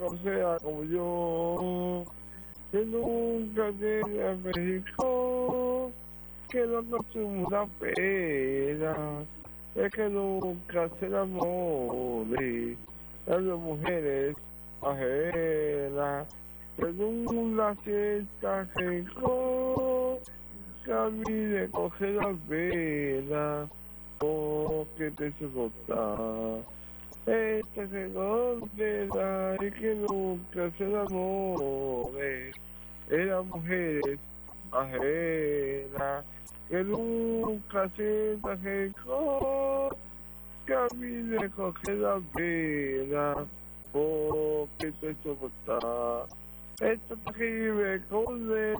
no sea como yo, que nunca llegue a México, que no acostumbra a pena, es que nunca se enamore de las mujeres ajenas, que nunca sienta rico, camine, coge la vena, porque te soporta. Este se condena y que nunca se enamore de las mujeres ajenas, que nunca sienta rico, camine, coge la vena, porque te soporta. Esto te escribe con